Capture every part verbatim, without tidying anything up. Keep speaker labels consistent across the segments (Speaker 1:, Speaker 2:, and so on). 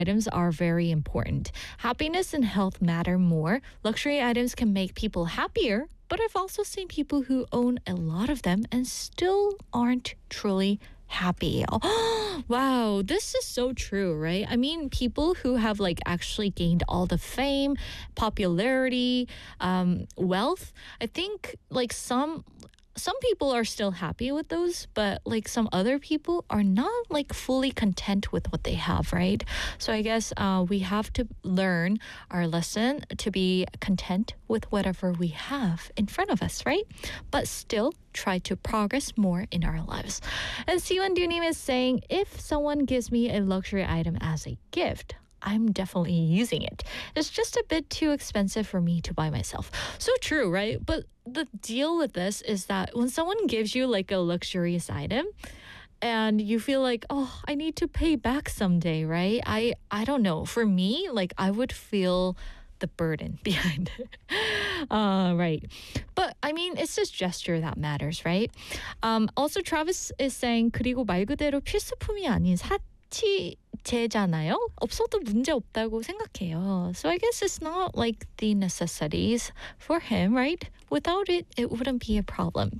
Speaker 1: items are very important. Happiness and health matter more. Luxury items can make people happier, but I've also seen people who own a lot of them and still aren't truly happy. Oh, wow, this is so true, right? I mean, people who have like actually gained all the fame, popularity, um, wealth, I think like some some people are still happy with those, but like some other people are not like fully content with what they have, right? So I guess uh, we have to learn our lesson to be content with whatever we have in front of us, right? But still try to progress more in our lives. And Siwan Dunim is saying, if someone gives me a luxury item as a gift, I'm definitely using it. It's just a bit too expensive for me to buy myself. So true, right? But the deal with this is that when someone gives you like a luxurious item and you feel like, oh, I need to pay back someday, right? I, I don't know. For me, like I would feel the burden behind it. Uh, right. But I mean, it's just gesture that matters, right? Um, also, Travis is saying, 그리고 말 그대로 필수품이 아닌 사치 제잖아요. 없어도 문제 없다고 생각해요. So I guess it's not like the necessities for him, right? Without it, it wouldn't be a problem.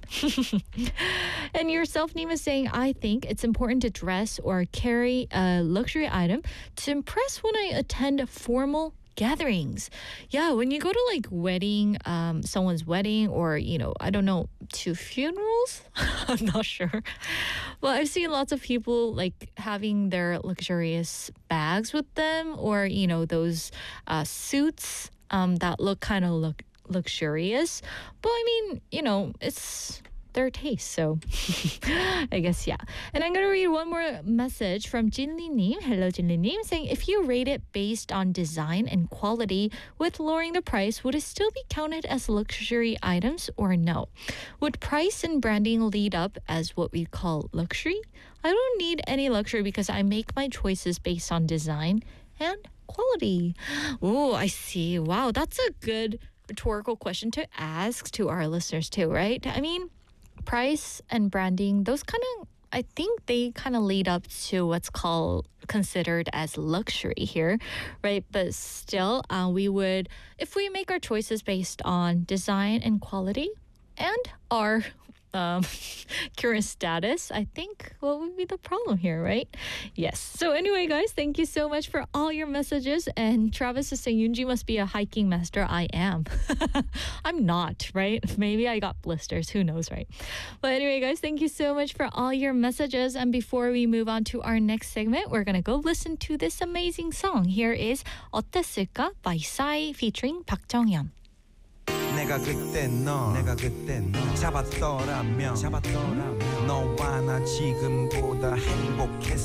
Speaker 1: And yourself, Nima, is saying, I think it's important to dress or carry a luxury item to impress when I attend formal gatherings. Yeah, when you go to like wedding, um, someone's wedding, or, you know, I don't know, to funerals? I'm not sure. Well, I've seen lots of people like having their luxurious bags with them, or, you know, those uh, suits um, that look kind of look luxurious. But I mean, you know, it's their taste. So I guess, yeah. And I'm going to read one more message from Jinli-nim. Hello, Jinli-nim, saying, if you rate it based on design and quality with lowering the price, would it still be counted as luxury items or no? Would price and branding lead up as what we call luxury? I don't need any luxury because I make my choices based on design and quality. Oh, I see. Wow, that's a good rhetorical question to ask to our listeners too, right? I mean, price and branding, those kind of, I think they kind of lead up to what's called considered as luxury here, right? But still, uh, we would, if we make our choices based on design and quality and our um, current status, I think what would be the problem here, right? Yes. So anyway, guys, thank you so much for all your messages. And Travis is saying, Yoonji must be a hiking master. I am. I'm not, right? Maybe I got blisters. Who knows, right? But anyway, guys, thank you so much for all your messages. And before we move on to our next segment, we're going to go listen to this amazing song. Here is 어땠을까 by Psy featuring 박정현.
Speaker 2: 내가 그때 너 내가 그때 너 잡았더라면 잡았더라면 너와 나 지금보다 행복했어